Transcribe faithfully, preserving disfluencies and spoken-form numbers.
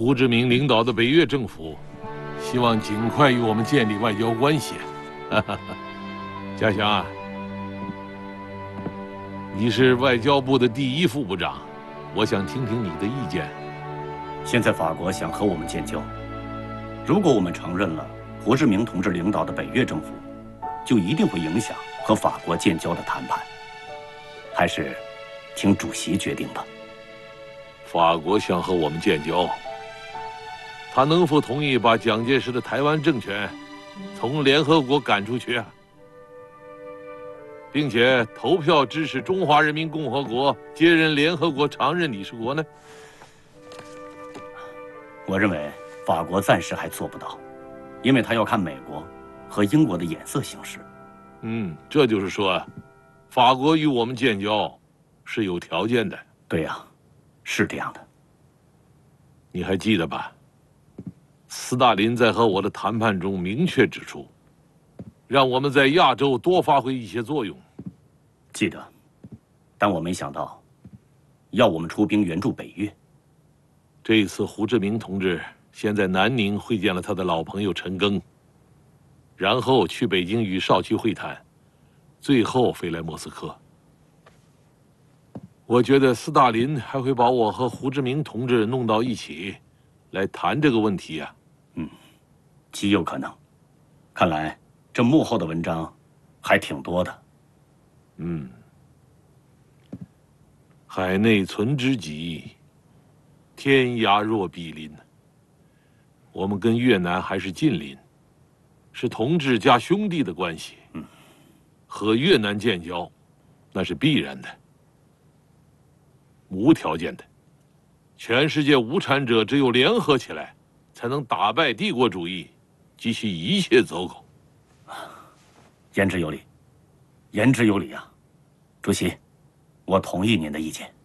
胡志明领导的北越政府希望尽快与我们建立外交关系。嘉祥啊，你是外交部的第一副部长，我想听听你的意见。 现在法国想和我们建交，如果我们承认了胡志明同志领导的北越政府，就一定会影响和法国建交的谈判。还是听主席决定吧。 法国想和我们建交，他能否同意把蒋介石的台湾政权从联合国赶出去啊？并且投票支持中华人民共和国接任联合国常任理事国呢？ 我认为法国暂时还做不到，因为他要看美国和英国的眼色行事。 嗯，这就是说，法国与我们建交是有条件的。 对呀，是这样的。 你还记得吧？斯大林在和我的谈判中明确指出，让我们在亚洲多发挥一些作用。 记得，但我没想到，要我们出兵援助北越。 这一次，胡志明同志先在南宁会见了他的老朋友陈赓，然后去北京与少奇会谈，最后飞来莫斯科。我觉得斯大林还会把我和胡志明同志弄到一起，来谈这个问题呀。 嗯，极有可能。看来这幕后的文章还挺多的。 嗯，海内存知己，天涯若比邻。我们跟越南还是近邻，是同志加兄弟的关系。 嗯， 和越南建交，那是必然的，无条件的。全世界无产者只有联合起来，才能打败帝国主义，及其一切走狗。 言之有理，言之有理啊，主席，我同意您的意见。